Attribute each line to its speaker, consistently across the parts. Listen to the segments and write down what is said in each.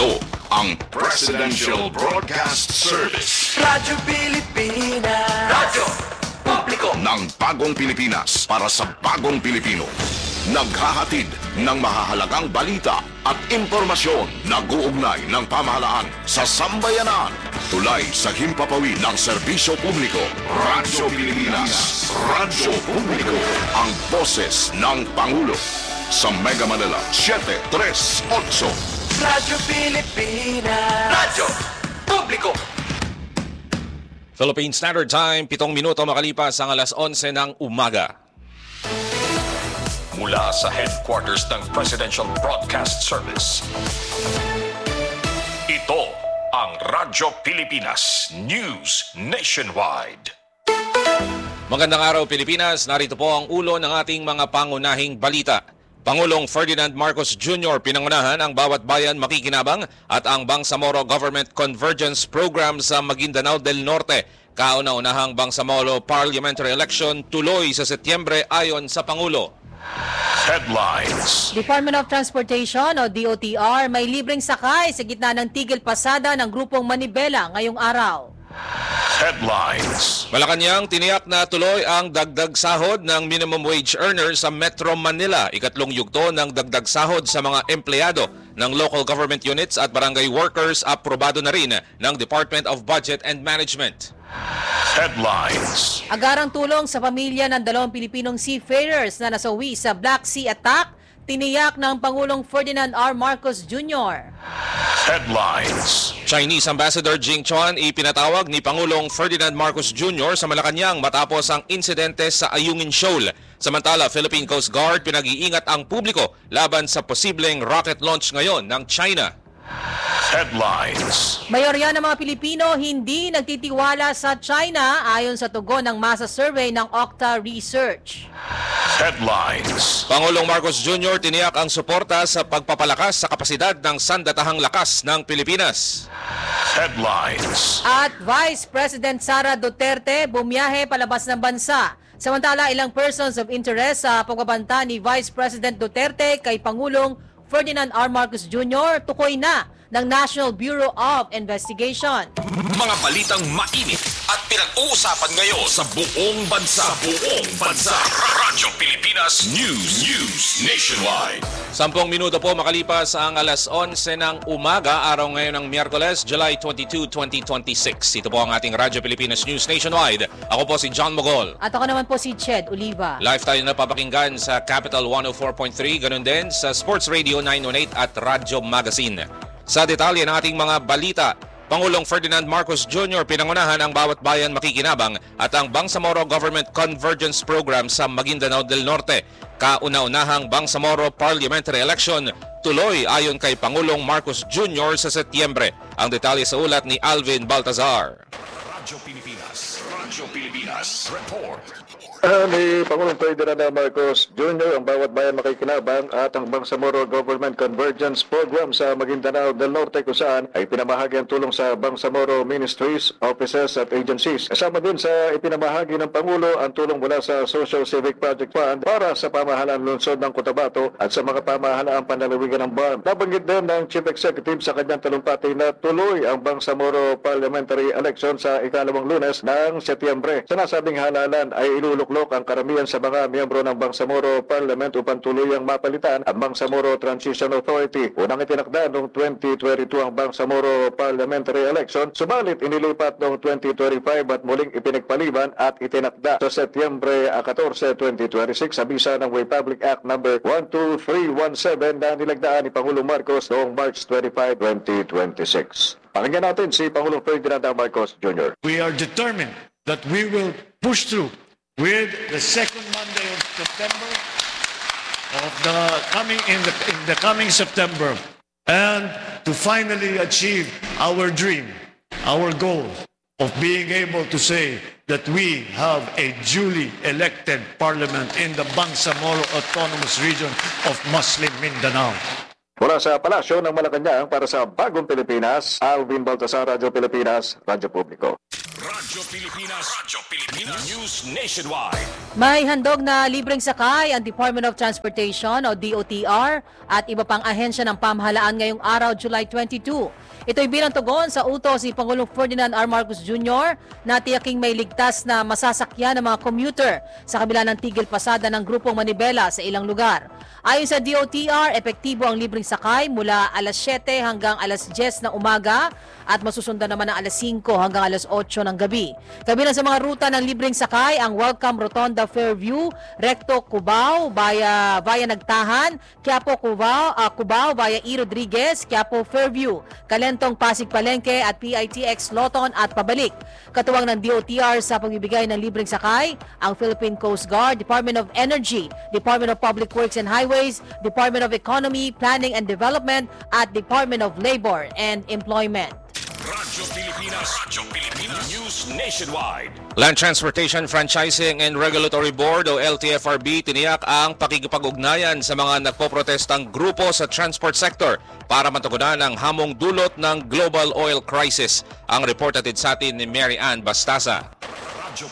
Speaker 1: Ito ang Presidential Broadcast Service.
Speaker 2: Radyo Pilipinas. Radyo Publiko
Speaker 1: Ng bagong Pilipinas para sa bagong Pilipino. Naghahatid ng mahahalagang balita at impormasyon na guugnay ng pamahalaan sa sambayanan. Tulay sa himpapawid ng serbisyo publiko. Radyo Pilipinas. Radyo Publiko. Ang boses ng Pangulo. Sa Mega Manila, 738.
Speaker 2: Radyo Pilipinas. Radyo Publiko.
Speaker 3: Philippine Standard Time, 7 minuto makalipas ang alas 11 ng umaga.
Speaker 4: Mula sa headquarters ng Presidential Broadcast Service. Ito ang Radyo Pilipinas News Nationwide.
Speaker 3: Magandang araw Pilipinas, narito po ang ulo ng ating mga pangunahing balita. Pangulong Ferdinand Marcos Jr. pinangunahan ang bawat bayan makikinabang at ang Bangsamoro Government Convergence Program sa Maguindanao del Norte. Kauna-unahang Bangsamoro Parliamentary Election tuloy sa Setyembre ayon sa Pangulo.
Speaker 4: Headlines.
Speaker 5: Department of Transportation o DOTR may libreng sakay sa gitna ng tigil pasada ng grupong Manibela ngayong araw.
Speaker 4: Headlines.
Speaker 3: Malacanang tiniyak na tuloy ang dagdag sahod ng minimum wage earners sa Metro Manila. Ikatlong yugto ng dagdag sahod sa mga empleyado ng local government units at barangay workers aprobado na rin ng Department of Budget and Management.
Speaker 4: Headlines.
Speaker 5: Agarang tulong sa pamilya ng 2 Pilipinong seafarers na nasawi sa Black Sea attack, tiniyak ng Pangulong Ferdinand R. Marcos Jr.
Speaker 4: Headlines.
Speaker 3: Chinese Ambassador Jing Chuan ipinatawag ni Pangulong Ferdinand Marcos Jr. sa Malacanang matapos ang insidente sa Ayungin Shoal. Samantala, Philippine Coast Guard pinag-iingat ang publiko laban sa posibleng rocket launch ngayon ng China.
Speaker 4: Headlines.
Speaker 5: Mayorya ng mga Pilipino hindi nagtitiwala sa China ayon sa tugon ng masa survey ng Okta Research.
Speaker 4: Headlines.
Speaker 3: Pangulong Marcos Jr. tiniyak ang suporta sa pagpapalakas sa kapasidad ng sandatahang lakas ng Pilipinas.
Speaker 4: Headlines.
Speaker 5: At Vice President Sara Duterte bumiyahe palabas ng bansa. Samantala, ilang persons of interest sa pagbabanta ni Vice President Duterte kay Pangulong Ferdinand R. Marcos Jr. tukoy na ng National Bureau of Investigation.
Speaker 4: Mga balitang mainit at pinag-uusapan ngayon sa buong bansa. Radyo Pilipinas News Nationwide.
Speaker 3: 10 minuto po makalipas ang alas 11 ng umaga, araw ngayon ng Miyerkules, July 22, 2026. Ito po ang ating Radyo Pilipinas News Nationwide. Ako po si John Mogol.
Speaker 5: At ako naman po si Ched Oliva.
Speaker 3: Live tayo napapakinggan sa Capital 104.3, ganun din sa Sports Radio 918 at Radyo Magazine. Sa detalye ng ating mga balita, Pangulong Ferdinand Marcos Jr. pinangunahan ang bawat bayan makikinabang at ang Bangsamoro Government Convergence Program sa Maguindanao del Norte. Kauna-unahang Bangsamoro Parliamentary Election tuloy ayon kay Pangulong Marcos Jr. sa Setyembre. Ang detalye sa ulat ni Alvin Baltazar.
Speaker 4: Radyo Pilipinas Report.
Speaker 6: Ni Pangulong Ferdinand Marcos Jr. ang bawat bayan makikinabang at ang Bangsamoro Government Convergence Program sa Maguindanao del Norte kung saan ay pinamahagi ang tulong sa Bangsamoro Ministries, Offices at Agencies. Kasama din sa ipinamahagi ng Pangulo ang tulong mula sa Social Civic Project Fund para sa pamahalaan lungsod ng Cotabato at sa mga pamahalaang panlalawigan ng BARM. Nabanggit din ng Chief Executive sa kanyang talumpati na tuloy ang Bangsamoro Parliamentary Election sa ikalawang Lunes ng Setyembre. Sa nasabing halalan ay iluluklok ang karamihan sa mga miyembro ng Bangsamoro Parliament upang tuluyang mapalitan ang Bangsamoro Transition Authority. Unang itinakda noong 2022 ang Bangsamoro Parliamentary Election, subalit inilipat noong 2025 at muling ipinagpaliban at itinakda sa Setyembre 14, 2026 sa bisa ng Republic Act No. 12317 na nilagdaan ni Pangulong Marcos noong March 25, 2026. Pakinggan natin si Pangulong Ferdinand Marcos Jr.
Speaker 7: We are determined that we will push through with the second Monday of September of the coming September, and to finally achieve our dream, our goal of being able to say that we have a duly elected parliament in the Bangsamoro Autonomous Region of Muslim Mindanao.
Speaker 6: Mula sa Palasyo ng Malacanang para sa Bagong Pilipinas, Alvin Baltasar, Radyo Pilipinas, Radyo Publiko.
Speaker 4: Radyo Pilipinas. News Nationwide.
Speaker 5: May handog na libreng sakay ang Department of Transportation o DOTR at iba pang ahensya ng pamahalaan ngayong araw, July 22. Ito'y bilang tugon sa utos ni Pangulong Ferdinand R. Marcos Jr. na tiyaking may ligtas na masasakyan ng mga commuter sa kabila ng tigil pasada ng grupong manibela sa ilang lugar. Ayon sa DOTR, epektibo ang libreng sakay mula alas 7 hanggang alas 10 ng umaga at masusundan naman ng alas 5 hanggang alas 8 ng gabi. Kabilang sa mga ruta ng libreng sakay ang Welcome Rotonda Fairview, Recto Cubao via Nagtahan, Quiapo Cubao via E. Rodriguez, Quiapo Fairview, Kalentong Pasig Palengke at PITX Loton at pabalik. Katuwang ng DOTR sa pagbibigay ng libreng sakay ang Philippine Coast Guard, Department of Energy, Department of Public Works and Highways, Department of Economy, Planning and Development at Department of Labor and Employment.
Speaker 4: Radyo Pilipinas. News Nationwide.
Speaker 3: Land Transportation Franchising and Regulatory Board o LTFRB tiniyak ang pakikipag-ugnayan sa mga nagpoprotestang grupo sa transport sector para matugunan ang hamong dulot ng global oil crisis. Ang report atid sa atin ni Mary Ann Bastasa.
Speaker 4: Radyo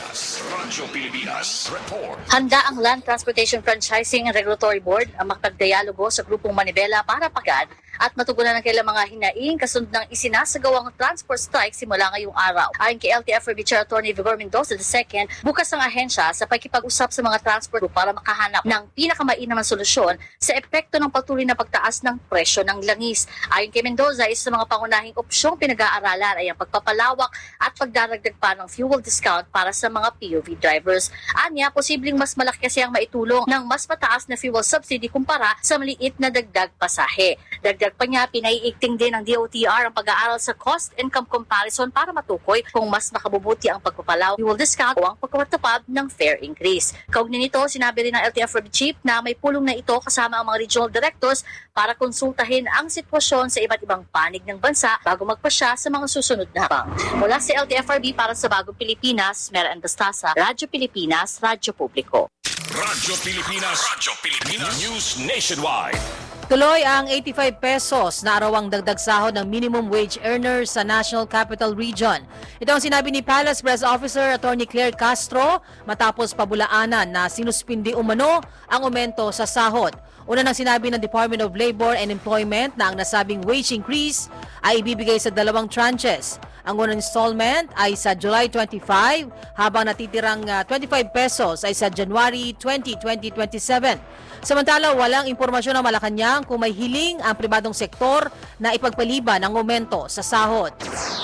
Speaker 4: Pilipinas. Report.
Speaker 8: Handa ang Land Transportation Franchising and Regulatory Board ang makipagdialogo sa grupong manibela para pagad at matugunan ang kailang mga hinaing kasunod ng isinasagawang transport strike simula ngayong araw. Ayon kay LTFRB Chair Atty. Vigor Mendoza II, bukas ang ahensya sa pagkipag-usap sa mga transport group para makahanap ng pinakamainam na solusyon sa epekto ng patuloy na pagtaas ng presyo ng langis. Ayon kay Mendoza, isa sa mga pangunahing opsyong pinag-aaralan ay ang pagpapalawak at pagdaragdag pa ng fuel discount para sa mga POV drivers. Anya, posibleng mas malaki kasi ang maitulong ng mas mataas na fuel subsidy kumpara sa maliit na dagdag pasahe. Dagdag pa niya, pinaiigting din ng DOTR ang pag-aaral sa cost-income comparison para matukoy kung mas makabubuti ang pagpapalaw, fuel discount o ang pagpapatupad ng fare increase. Kaugnay nito, sinabi rin ng LTFRB Chief na may pulong na ito kasama ang mga regional directors para konsultahin ang sitwasyon sa iba't ibang panig ng bansa bago magpasya sa mga susunod na hakbang. Mula sa LTFRB para sa Bagong Pilipinas, Mary Ann Bastasa, Radyo Pilipinas, Radyo Publiko.
Speaker 4: Radyo Pilipinas. News Nationwide.
Speaker 5: Tuloy ang 85 pesos na arawang dagdag sahod ng minimum wage earners sa National Capital Region. Ito ang sinabi ni Palace Press Officer Atty. Claire Castro matapos pabulaanan na sinuspindi umano ang aumento sa sahod. Una nang sinabi ng Department of Labor and Employment na ang nasabing wage increase ay ibibigay sa dalawang tranches. Ang unang installment ay sa July 25 habang natitirang 25 pesos ay sa January 20, 2027. Samantala, walang impormasyon ng Malacanang kung may hiling ang pribadong sektor na ipagpaliban ang aumento sa sahod.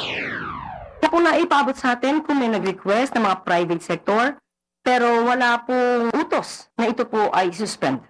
Speaker 9: Na po na ipaabot sa atin kung may nag-request ng mga private sector pero wala pong utos na ito po ay suspend.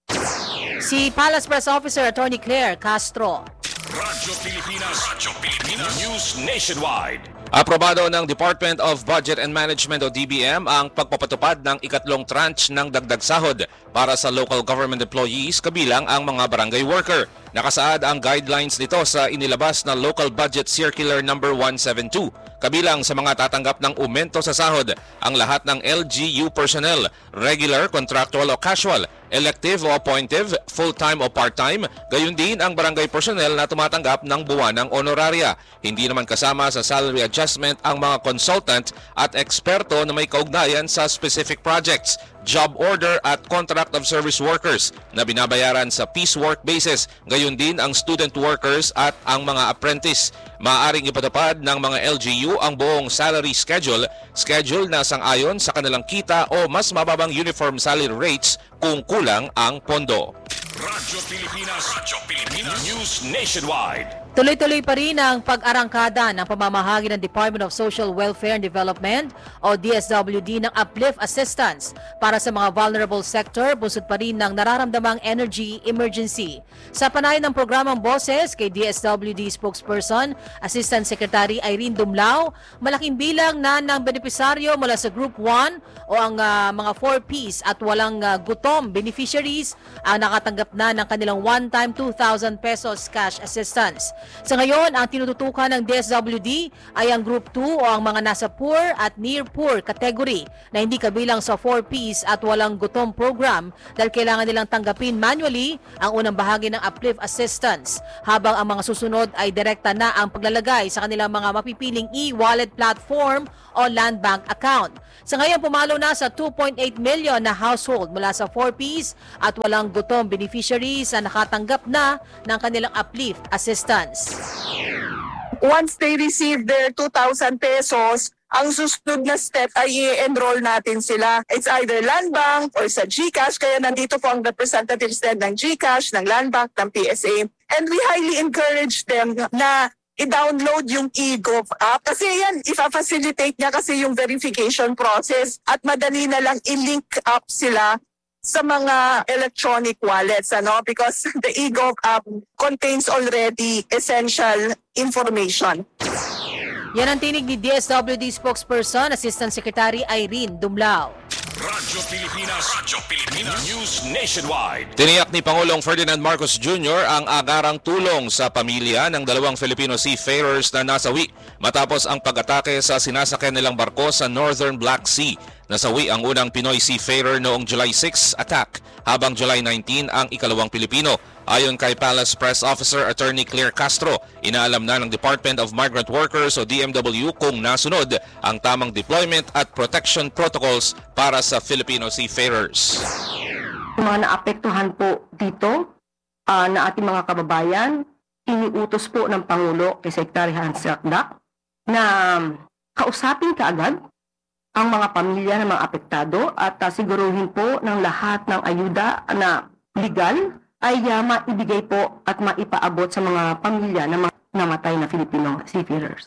Speaker 5: Si Palace Press Officer Atty. Claire Castro.
Speaker 4: Radyo Pilipinas. News Nationwide.
Speaker 3: Aprobado ng Department of Budget and Management o DBM ang pagpapatupad ng ikatlong tranche ng dagdag sahod para sa local government employees kabilang ang mga barangay worker. Nakasaad ang guidelines nito sa inilabas na Local Budget Circular No. 172. Kabilang sa mga tatanggap ng aumento sa sahod ang lahat ng LGU personnel, regular, contractual o casual, elective o appointive, full-time o part-time, gayon din ang barangay personnel na tumatanggap ng buwanang honoraria. Hindi naman kasama sa salary adjustment ang mga consultant at eksperto na may kaugnayan sa specific projects, job order at contract of service workers na binabayaran sa piecework basis, gayon din ang student workers at ang mga apprentice. Maaaring ipatupad ng mga LGU ang buong salary schedule na sang-ayon sa kanilang kita o mas mababang uniform salary rates kung kulang ang pondo.
Speaker 4: Radyo Pilipinas. News Nationwide.
Speaker 5: Tuloy-tuloy pa rin ang pag-arangkada ng pamamahagi ng Department of Social Welfare and Development o DSWD ng uplift assistance para sa mga vulnerable sector, busod pa rin ng nararamdamang energy emergency. Sa panay ng programang Boses kay DSWD spokesperson, Assistant Secretary Irene Dumlao, malaking bilang na ng benepisaryo mula sa Group 1 o ang mga 4Ps at walang gutom beneficiaries ang nakatanggap na ng kanilang one-time 2,000 pesos cash assistance. Sa ngayon, ang tinututukan ng DSWD ay ang Group 2 o ang mga nasa poor at near poor category na hindi kabilang sa 4Ps at walang gutom program dahil kailangan nilang tanggapin manually ang unang bahagi ng uplift assistance, habang ang mga susunod ay direkta na ang paglalagay sa kanilang mga mapipiling e-wallet platform o land bank account. Sa ngayon, pumalo na sa 2.8 million na household mula sa 4Ps at walang gutom beneficiaries na nakatanggap na ng kanilang uplift assistance.
Speaker 10: Once they receive their 2,000 pesos, ang susunod na step ay i-enroll natin sila. It's either Land Bank or sa GCash, kaya nandito po ang representatives din ng GCash, ng Land Bank, ng PSA. And we highly encourage them na i-download yung eGov app kasi yan, ifa-facilitate niya kasi yung verification process at madali na lang i-link up sila sa mga electronic wallets, because the eGov app contains already essential information.
Speaker 5: Yan ang tinig ni DSWD spokesperson, Assistant Secretary Irene Dumlao.
Speaker 4: Radyo Pilipinas News Nationwide.
Speaker 3: Tiniyak ni Pangulong Ferdinand Marcos Jr. ang agarang tulong sa pamilya ng dalawang Filipino seafarers na nasawi matapos ang pag-atake sa sinasakyan nilang barko sa Northern Black Sea. Nasawi ang unang Pinoy seafarer noong July 6 attack, habang July 19 ang ikalawang Pilipino. Ayon kay Palace Press Officer Attorney Claire Castro, inaalam na ng Department of Migrant Workers o DMW kung nasunod ang tamang deployment at protection protocols para sa Filipino seafarers.
Speaker 9: Mga naapektuhan po dito na ating mga kababayan, iniutos po ng Pangulo kay Secretary Hans Rakdak na kausapin kaagad ang mga pamilya ng mga apektado at siguruhin po ng lahat ng ayuda na legal ay maibigay po at maipaabot sa mga pamilya ng mga namatay na Filipino seafarers.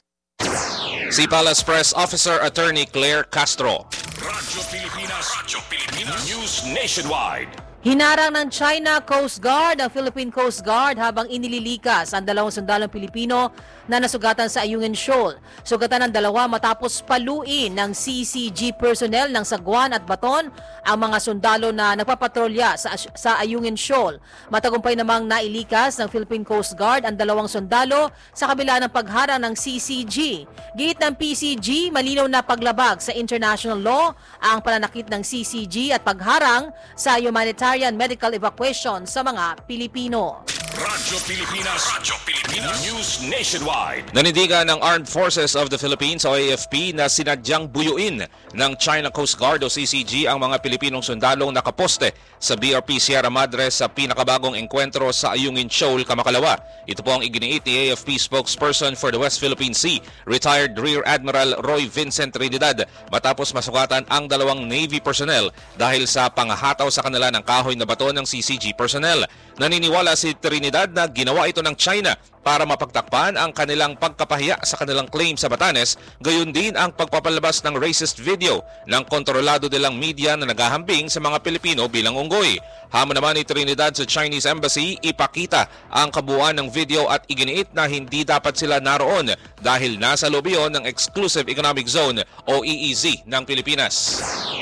Speaker 3: Si Palace Press Officer Attorney Claire Castro.
Speaker 4: Radyo Pilipinas News Nationwide.
Speaker 5: Hinarang ng China Coast Guard ang Philippine Coast Guard habang inililikas ang dalawang sundalong Pilipino na nasugatan sa Ayungin Shoal. Sugatan ng dalawa matapos paluin ng CCG personnel ng Sagwan at Baton ang mga sundalo na nagpapatrolya sa Ayungin Shoal. Matagumpay namang nailikas ng Philippine Coast Guard ang dalawang sundalo sa kabila ng pagharang ng CCG. Giit ng PCG, malinaw na paglabag sa international law ang pananakit ng CCG at pagharang sa humanitarian medical evacuation sa mga Pilipino.
Speaker 4: Radyo Pilipinas News Nationwide.
Speaker 3: Nanindigan ng Armed Forces of the Philippines o AFP na sinadyang buyuin ng China Coast Guard o CCG ang mga Pilipinong sundalong nakaposte sa BRP Sierra Madre sa pinakabagong engkwentro sa Ayungin Shoal, Kamakalawa. Ito po ang iginiit ni AFP spokesperson for the West Philippine Sea, retired Rear Admiral Roy Vincent Trinidad, matapos masugatan ang dalawang Navy personnel dahil sa panghataw sa kanila ng kahoy na bato ng CCG personnel. Naniniwala si Trinidad na ginawa ito ng China para mapagtakpan ang kanilang pagkapahiya sa kanilang claim sa Batanes, gayon din ang pagpapalabas ng racist video ng kontrolado nilang media na naghahambing sa mga Pilipino bilang unggoy. Hamon naman ni Trinidad sa Chinese Embassy ipakita ang kabuuan ng video at iginiit na hindi dapat sila naroon dahil nasa loob yun ng Exclusive Economic Zone o EEZ ng Pilipinas.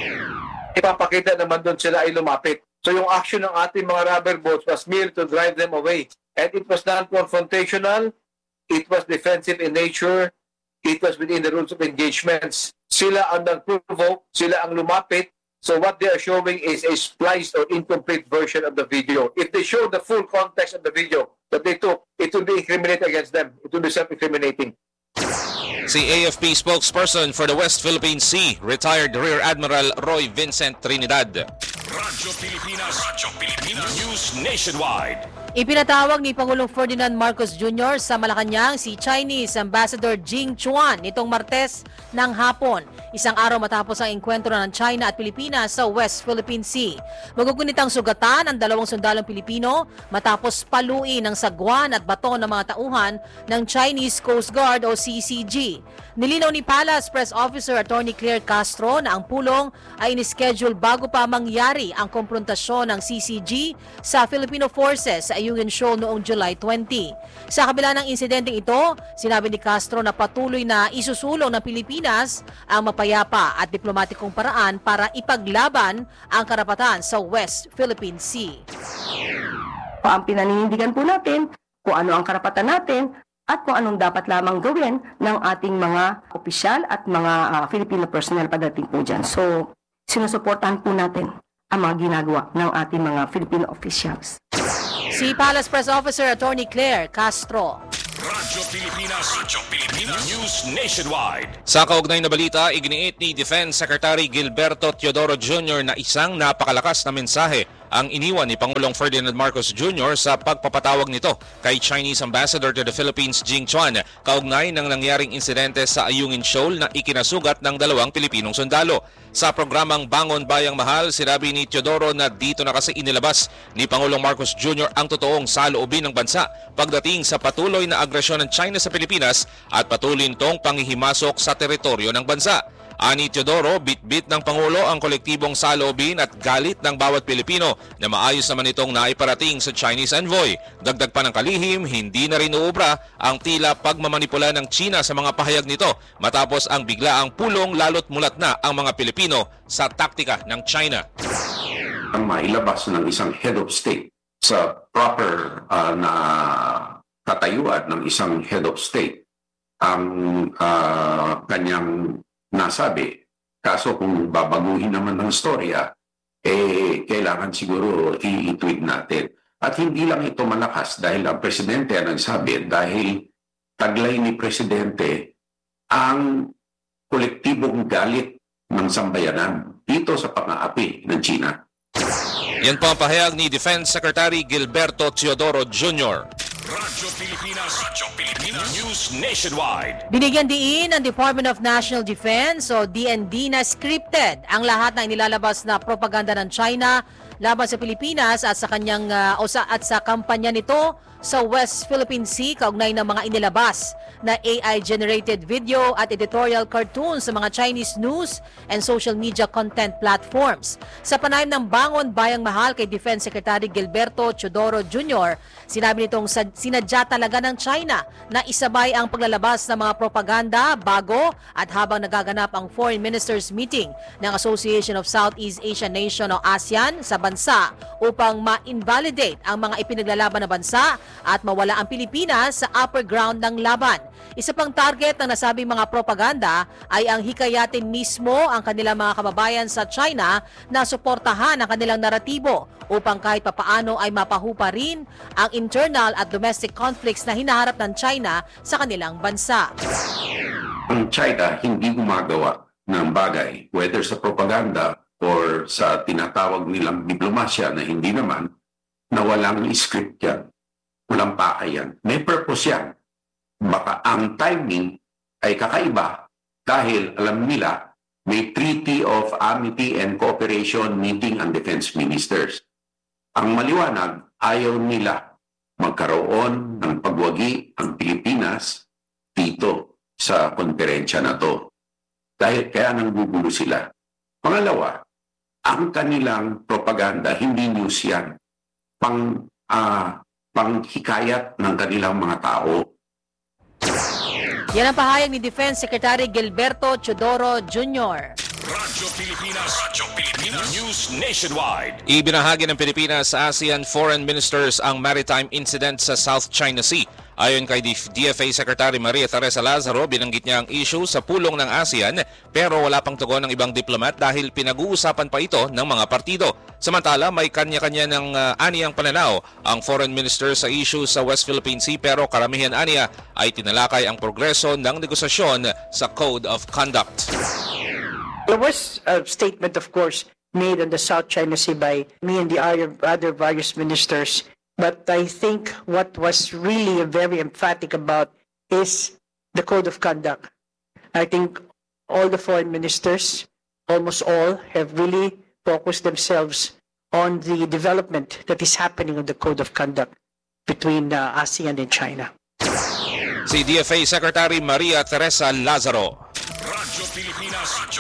Speaker 11: Ipapakita naman doon sila ay lumapit. So yung action ng ating mga rubber boats was merely to drive them away. And it was non-confrontational, it was defensive in nature, it was within the rules of engagements. Sila ang nag-provoke, sila ang lumapit. So what they are showing is a spliced or incomplete version of the video. If they show the full context of the video that they took, it will be incriminating against them. It will be self-incriminating.
Speaker 3: Si AFP spokesperson for the West Philippine Sea, retired Rear Admiral Roy Vincent Trinidad.
Speaker 4: Radyo Pilipinas News Nationwide.
Speaker 5: Ipinatawag ni Pangulong Ferdinand Marcos Jr. sa Malacanang si Chinese Ambassador Jing Chuan nitong Martes ng hapon, isang araw matapos ang engkwentro ng China at Pilipinas sa West Philippine Sea. Magugunit ang sugatan ang dalawang sundalong Pilipino matapos paluin ng sagwan at bato ng mga tauhan ng Chinese Coast Guard o CCG. Nilinaw ni Palace Press Officer Attorney Claire Castro na ang pulong ay inischedule bago pa mangyari ang komprontasyon ng CCG sa Filipino Forces sa Ayungin Shoal noong July 20. Sa kabila ng insidenteng ito, sinabi ni Castro na patuloy na isusulong ng Pilipinas ang mapayapa at diplomatikong paraan para ipaglaban ang karapatan sa West Philippine Sea.
Speaker 9: Ang pinaninindigan po natin kung ano ang karapatan natin at kung anong dapat lamang gawin ng ating mga opisyal at mga Filipino personnel pagdating po dyan. So, sinusuportahan po natin ang mga ginagawa ng ating mga Filipino officials.
Speaker 5: Si Palace Press Officer Attorney Claire Castro.
Speaker 4: Radyo Pilipinas News Nationwide.
Speaker 3: Sa kaugnay na balita, iginiit ni Defense Secretary Gilberto Teodoro Jr. na isang napakalakas na mensahe ang iniwan ni Pangulong Ferdinand Marcos Jr. sa pagpapatawag nito kay Chinese Ambassador to the Philippines Jing Chuan kaugnay ng nangyaring insidente sa Ayungin Shoal na ikinasugat ng 2 Pilipinong sundalo. Sa programang Bangon Bayang Mahal, sinabi ni Teodoro na dito na kasi inilabas ni Pangulong Marcos Jr. ang totoong saloobin ng bansa pagdating sa patuloy na agresyon ng China sa Pilipinas at patuloy nitong panghihimasok sa teritoryo ng bansa. Ani Teodoro, bit-bit ng Pangulo ang kolektibong saloobin at galit ng bawat Pilipino na maayos naman itong naiparating sa Chinese envoy. Dagdag pa ng kalihim, hindi na rin uubra ang tila pagmamanipula ng China sa mga pahayag nito matapos ang biglaang pulong lalo't mulat na ang mga Pilipino sa taktika ng China.
Speaker 12: Ang mailabas ng isang head of state sa proper na katayuan ng isang head of state ang kanyang nasabi. Kaso kung babaguhin naman ng storya, kailangan siguro i-tweet natin. At hindi lang ito malakas dahil ang presidente ang nagsabi, dahil taglay ni presidente ang kolektibong galit ng sambayanan dito sa pang-aapi ng China.
Speaker 3: Yan po ang pahayag ni Defense Secretary Gilberto Teodoro Jr.
Speaker 4: Radyo Pilipinas News Nationwide.
Speaker 5: Binigyan diin ng Department of National Defense o DND na scripted ang lahat ng inilalabas na propaganda ng China laban sa Pilipinas at sa kanyang at sa kampanya nito sa West Philippine Sea kaugnay ng mga inilabas na AI-generated video at editorial cartoons sa mga Chinese news and social media content platforms. Sa panayam ng Bangon Bayang Mahal kay Defense Secretary Gilberto Teodoro Jr., sinabi nitong sinadya talaga ng China na isabay ang paglalabas ng mga propaganda bago at habang nagaganap ang Foreign Ministers Meeting ng Association of Southeast Asian Nation o ASEAN sa bansa upang ma-invalidate ang mga ipinaglalaban na bansa at mawala ang Pilipinas sa upper ground ng laban. Isa pang target ng nasabing mga propaganda ay ang hikayatin mismo ang kanilang mga kababayan sa China na suportahan ang kanilang naratibo upang kahit papaano ay mapahupa rin ang internal at domestic conflicts na hinaharap ng China sa kanilang bansa.
Speaker 12: Ang China hindi gumagawa ng bagay, whether sa propaganda or sa tinatawag nilang diplomasya na hindi naman, na walang script yan. Walang pakay yan. May purpose yan. Baka ang timing ay kakaiba dahil alam nila may Treaty of Amity and Cooperation meeting ang defense ministers. Ang maliwanag, ayaw nila magkaroon ng pagwagi ang Pilipinas dito sa konferensya na to. Dahil kaya nanggugulo sila. Pangalawa, ang kanilang propaganda, hindi news yan. Panghikayat ng kanilang mga tao.
Speaker 5: Yan ang pahayag ni Defense Secretary Gilberto Teodoro Jr.
Speaker 4: Radyo Pilipinas News Nationwide.
Speaker 3: Ibinahagi ng Pilipinas sa ASEAN Foreign Ministers ang maritime incident sa South China Sea. Ayon kay DFA Secretary Maria Teresa Lazaro, binanggit niya ang issue sa pulong ng ASEAN pero wala pang tugon ng ibang diplomat dahil pinag-uusapan pa ito ng mga partido. Samantala, may kanya-kanya ng aniyang pananaw ang foreign minister sa issue sa West Philippine Sea pero karamihan aniya ay tinalakay ang progreso ng negosasyon sa Code of Conduct.
Speaker 13: There was a statement, of course, made on the South China Sea by me and the other various ministers. But I think what was really very emphatic about is the Code of Conduct. I think all the foreign ministers, almost all, have really focused themselves on the development that is happening on the Code of Conduct between ASEAN and China.
Speaker 3: Si DFA Secretary Maria Teresa Lazaro.
Speaker 4: Radyo Pilipinas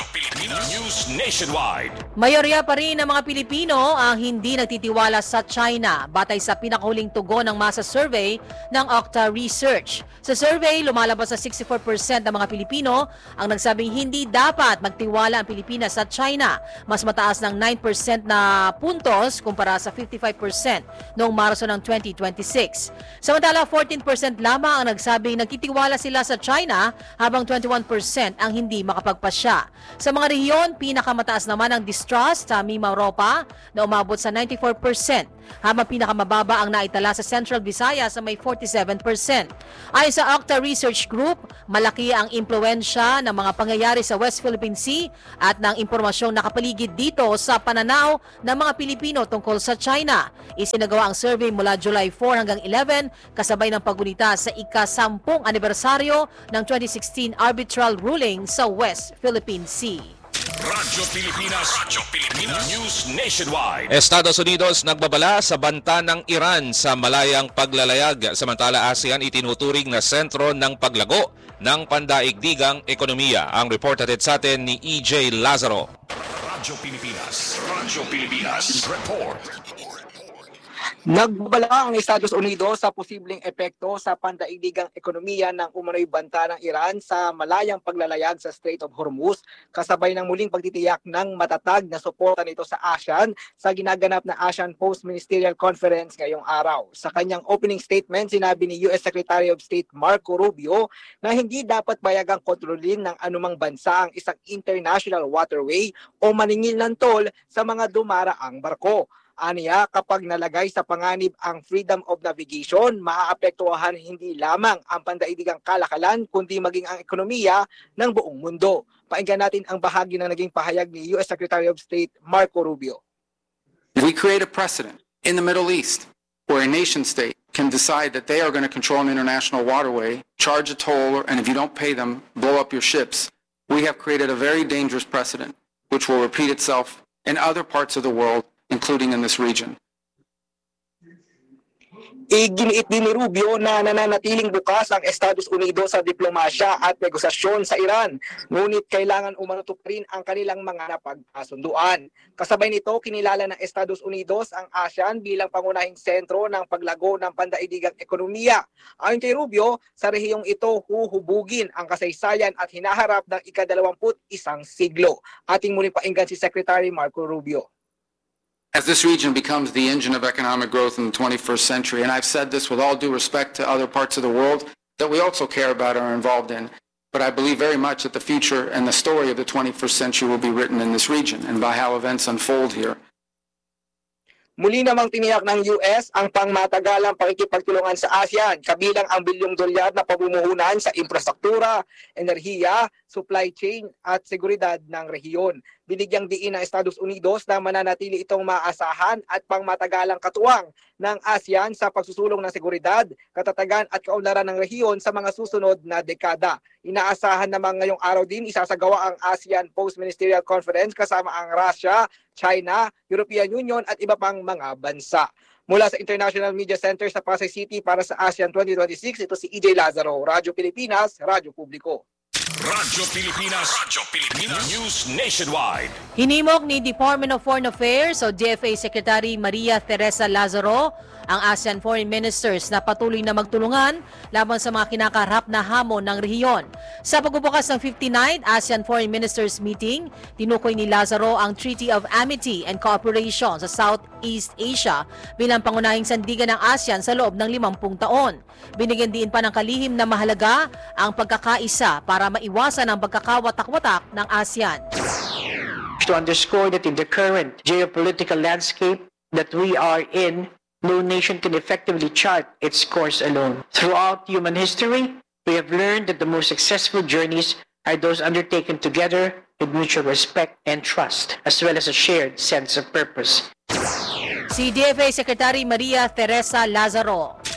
Speaker 4: News Nationwide.
Speaker 5: Mayorya pa rin ng mga Pilipino ang hindi nagtitiwala sa China batay sa pinakahuling tugon ng masa survey ng Okta Research. Sa survey, lumalabas na 64% ng mga Pilipino ang nagsabing hindi dapat magtiwala ang Pilipinas sa China. Mas mataas ng 9% na puntos kumpara sa 55% noong Marso ng 2026. Samantala, 14% lamang ang nagsabing nagtitiwala sila sa China habang 21% ang hindi makapagpasya. Sa mga rehiyon, pinakamataas naman ang distrust sa Mimaropa na umabot sa 94%, habang pinakamababa ang naitala sa Central Visayas sa may 47%. Ayon sa Okta Research Group, malaki ang impluwensya ng mga pangyayari sa West Philippine Sea at ng impormasyong nakapaligid dito sa pananaw ng mga Pilipino tungkol sa China. Isinagawa ang survey mula July 4 hanggang 11 kasabay ng paggunita sa ika-10 anibersaryo ng 2016 arbitral ruling sa West Philippine Sea.
Speaker 4: Radyo Pilipinas. News Nationwide.
Speaker 3: Estados Unidos nagbabala sa banta ng Iran sa malayang paglalayag. Samantala, ASEAN itinuturing na sentro ng paglago ng pandaigdigang ekonomiya. Ang report hatid sa atin ni EJ Lazaro.
Speaker 4: Radyo Pilipinas. Report.
Speaker 14: Nagbabala ang Estados Unidos sa posibleng epekto sa pandaigdigang ekonomiya ng umano'y banta ng Iran sa malayang paglalayag sa Strait of Hormuz, kasabay ng muling pagtitiyak ng matatag na suporta nito sa ASEAN sa ginaganap na ASEAN Post-Ministerial Conference ngayong araw. Sa kanyang opening statement, sinabi ni US Secretary of State Marco Rubio na hindi dapat bayagang kontrolin ng anumang bansa ang isang international waterway o maningil ng toll sa mga dumaraang barko. Aniya, kapag nalagay sa panganib ang freedom of navigation, maaapektuhan hindi lamang ang pandaigdigang kalakalan kundi maging ang ekonomiya ng buong mundo. Pakinggan natin ang bahagi ng naging pahayag ni US Secretary of State Marco Rubio.
Speaker 15: We create a precedent in the Middle East where a nation state can decide that they are going to control an international waterway, charge a toll, and if you don't pay them, blow up your ships. We have created a very dangerous precedent which will repeat itself in other parts of the world, including in this region.
Speaker 14: Iginiit din ni Rubio na nananatiling bukas ang Estados Unidos sa diplomasya at negosasyon sa Iran, ngunit kailangan umano pa rin ang kanilang mga napagkasunduan. Kasabay nito, kinilala ng Estados Unidos ang ASEAN bilang pangunahing sentro ng paglago ng pandaigdigang ekonomiya. Ayon kay Rubio, sa rehiyong ito huhubugin ang kasaysayan at hinaharap ng ika-21 siglo. Ating muling pakinggan si Secretary Marco Rubio.
Speaker 15: As this region becomes the engine of economic growth in the 21st century, and I've said this with all due respect to other parts of the world that we also care about and are involved in, but I believe very much that the future and the story of the 21st century will be written in this region and by how events unfold here.
Speaker 14: Muli namang tiniyak ng US ang pangmatagalang pakikipagtulungan sa ASEAN, kabilang ang $1 bilyong na pamumuhunan sa infrastruktura, enerhiya, supply chain at seguridad ng rehiyon. Binigyang diin ng Estados Unidos na mananatili itong maasahan at pangmatagalang katuwang ng ASEAN sa pagsusulong ng seguridad, katatagan at kaunlaran ng rehiyon sa mga susunod na dekada. Inaasahan naman ngayong araw din isasagawa ang ASEAN Post-Ministerial Conference kasama ang Russia, China, European Union at iba pang mga bansa. Mula sa International Media Center sa Pasay City para sa ASEAN 2026, ito si EJ Lazaro, Radyo Pilipinas, Radyo Publiko.
Speaker 4: Radyo Pilipinas. News Nationwide.
Speaker 5: Hinimok ni Department of Foreign Affairs o DFA Secretary Maria Teresa Lazaro ang ASEAN Foreign Ministers na patuloy na magtulungan laban sa mga kinakaharap na hamon ng rehiyon. Sa pagbubukas ng 59th ASEAN Foreign Ministers Meeting, tinukoy ni Lazaro ang Treaty of Amity and Cooperation sa Southeast Asia bilang pangunahing sandigan ng ASEAN sa loob ng 50 taon. Binigyan din pa ng kalihim na mahalaga ang pagkakaisa para maiwasan ang pagkakawatak-watak ng ASEAN.
Speaker 13: To underscore that in the current geopolitical landscape that we are in, no nation can effectively chart its course alone. Throughout human history, we have learned that the most successful journeys are those undertaken together with mutual respect and trust, as well as a shared sense of purpose.
Speaker 5: Si DFA Secretary Maria Teresa Lazaro.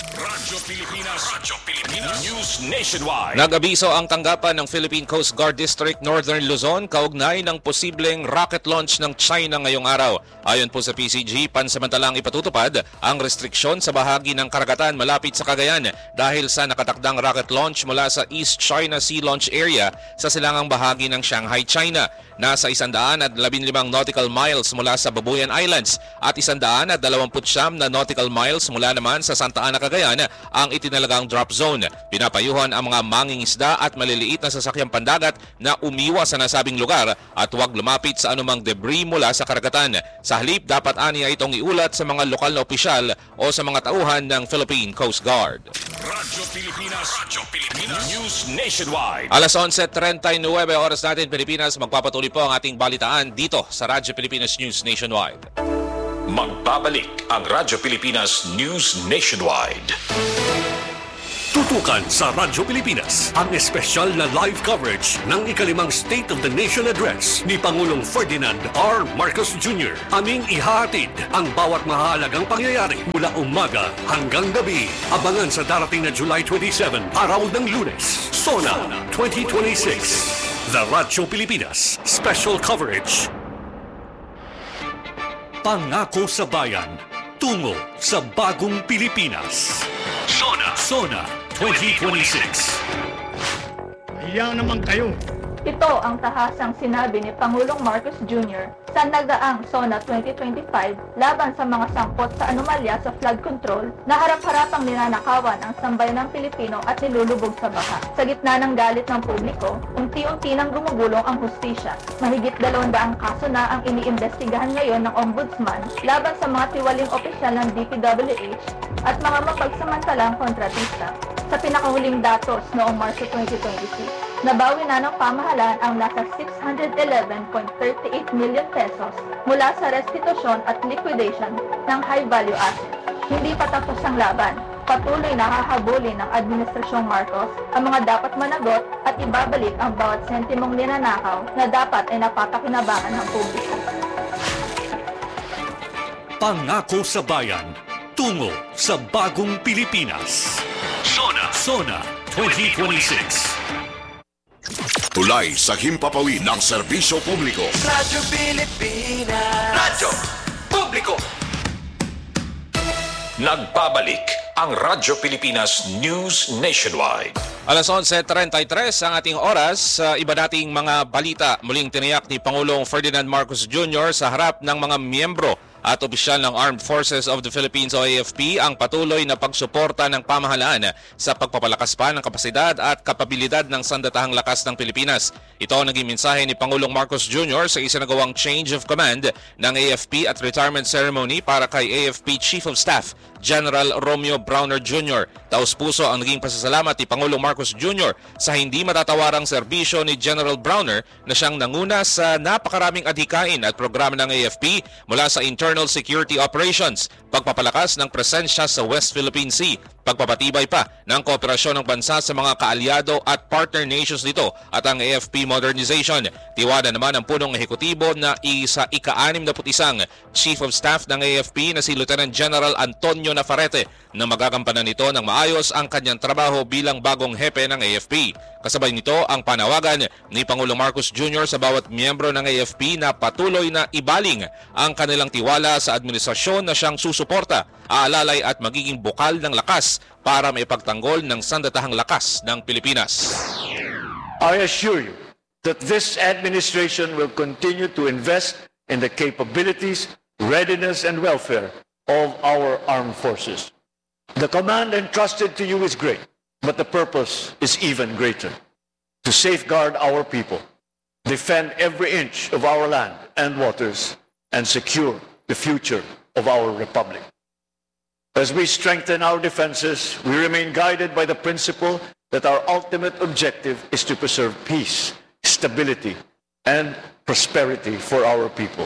Speaker 4: Radyo Pilipinas News Nationwide.
Speaker 3: Nag-abiso ang tanggapan ng Philippine Coast Guard District Northern Luzon kaugnay ng posibleng rocket launch ng China ngayong araw. Ayon po sa PCG, pansamantalang ipatutupad ang restriksyon sa bahagi ng karagatan malapit sa Cagayan dahil sa nakatakdang rocket launch mula sa East China Sea Launch Area sa silangang bahagi ng Shanghai, China. Nasa 115 nautical miles mula sa Babuyan Islands at 129 na nautical miles mula naman sa Santa Ana, Cagayan ang itinalagang drop zone. Pinapayuhan ang mga mangingisda at maliliit na sasakyang pandagat na umiwas sa nasabing lugar at huwag lumapit sa anumang debris mula sa karagatan. Sa halip, dapat aniya itong iulat sa mga lokal na opisyal o sa mga tauhan ng Philippine Coast Guard.
Speaker 4: Radyo Pilipinas News Nationwide.
Speaker 3: Alas 11:39 oras natin Pilipinas, magpapatuloy po ang ating balitaan dito sa Radyo Pilipinas News Nationwide.
Speaker 4: Magbabalik ang Radyo Pilipinas News Nationwide.
Speaker 16: Tutukan sa Radyo Pilipinas ang espesyal na live coverage ng ikalimang State of the Nation Address ni Pangulong Ferdinand R. Marcos Jr. Aming ihahatid ang bawat mahalagang pangyayari mula umaga hanggang gabi. Abangan sa darating na July 27, araw ng Lunes, SONA 2026. The Radyo Pilipinas Special Coverage. Pangako sa Bayan, tungo sa bagong Pilipinas. SONA 2026.
Speaker 7: Iyan naman kayo.
Speaker 17: Ito ang tahasang sinabi ni Pangulong Marcos Jr. sa nagdaang SONA 2025 laban sa mga sangkot sa anomalya sa flood control na harap-harapang ninanakawan ang sambayanang Pilipino at nilulubog sa baha. Sa gitna ng galit ng publiko, unti-unti nang gumugulong ang hustisya. Mahigit 200 kaso na ang iniimbestigahan ngayon ng Ombudsman laban sa mga tiwaling opisyal ng DPWH at mga mapagsamantalang kontratista. Sa pinakahuling datos noong Marso 2026, nabawi na ng pamahalaan ang nasa 611.38 million pesos mula sa restitusyon at liquidation ng high-value assets. Hindi pa tapos ang laban. Patuloy na hahabulin ng Administrasyong Marcos ang mga dapat managot at ibabalik ang bawat sentimong ninanakaw na dapat ay napapakinabangan ng publiko.
Speaker 16: Pangako sa Bayan, tungo sa bagong Pilipinas. SONA 2026.
Speaker 1: Tulay sa himpapawid ng serbisyo publiko.
Speaker 2: Radyo Pilipinas. Radyo Publiko.
Speaker 4: Nagbabalik ang Radyo Pilipinas News Nationwide.
Speaker 3: Alas 11:33 ang ating oras. Iba nating mga balita. Muling tiniyak ni Pangulong Ferdinand Marcos Jr. sa harap ng mga miyembro at opisyal ng Armed Forces of the Philippines o AFP ang patuloy na pagsuporta ng pamahalaan sa pagpapalakas pa ng kapasidad at kapabilidad ng sandatahang lakas ng Pilipinas. Ito ang naging mensahe ni Pangulong Marcos Jr. sa isinagawang change of command ng AFP at retirement ceremony para kay AFP Chief of Staff General Romeo Browner Jr. Taos-puso ang naging pasasalamat ni Pangulong Marcos Jr. sa hindi matatawarang serbisyo ni General Browner na siyang nanguna sa napakaraming adhikain at programa ng AFP mula sa internal security operations, pagpapalakas ng presensya sa West Philippine Sea, pagpapatibay pa ng kooperasyon ng bansa sa mga kaalyado at partner nations nito at ang AFP modernization. Tiwala naman ang punong ehekutibo na isa ika-61 Chief of Staff ng AFP na si Lieutenant General Antonio Navarrete na magagampanan nito ng maayos ang kanyang trabaho bilang bagong hepe ng AFP. Kasabay nito ang panawagan ni Pangulong Marcos Jr. sa bawat miyembro ng AFP na patuloy na ibaling ang kanilang tiwala sa administrasyon na siyang susuporta, aalalay at magiging bukal ng lakas para maipagtanggol ng sandatahang lakas ng Pilipinas.
Speaker 7: I assure you that this administration will continue to invest in the capabilities, readiness, and welfare of our armed forces. The command entrusted to you is great, but the purpose is even greater. To safeguard our people, defend every inch of our land and waters, and secure the future of our republic. As we strengthen our defenses, we remain guided by the principle that our ultimate objective is to preserve peace, stability, and prosperity for our people.